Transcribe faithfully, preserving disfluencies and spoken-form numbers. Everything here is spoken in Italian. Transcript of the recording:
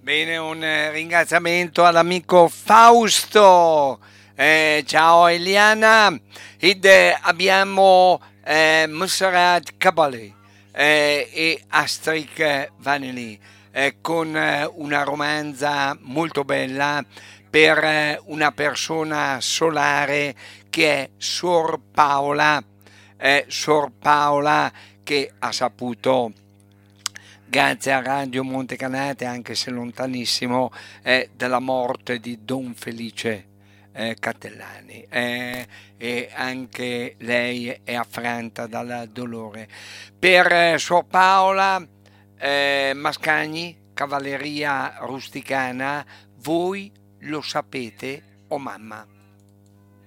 Bene, un eh, ringraziamento all'amico Fausto. Eh, ciao Eliana. Ed eh, abbiamo eh, Mussarat Kabali eh, e Astrid Vanelli eh, con eh, una romanza molto bella per eh, una persona solare che è Sor Paola, eh, Sor Paola che ha saputo, grazie a Radio Montecanate, anche se lontanissimo, eh, della morte di Don Felice eh, Cattellani. Eh, e anche lei è affranta dal dolore. Per eh, Suor Paola eh, Mascagni, Cavalleria Rusticana, voi lo sapete, o mamma.